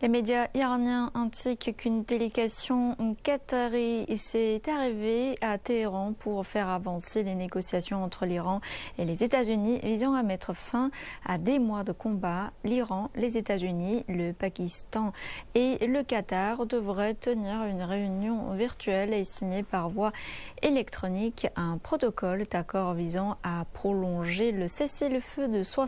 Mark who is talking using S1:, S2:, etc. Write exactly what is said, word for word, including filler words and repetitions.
S1: Les médias iraniens indiquent qu'une délégation qatari s'est arrivée à Téhéran pour faire avancer les négociations entre l'Iran et les États-Unis visant à mettre fin à des mois de combat. L'Iran, les États-Unis, le Pakistan et le Qatar devraient tenir une réunion virtuelle et signer par voie électronique un protocole d'accord visant à prolonger le cessez-le-feu de soixante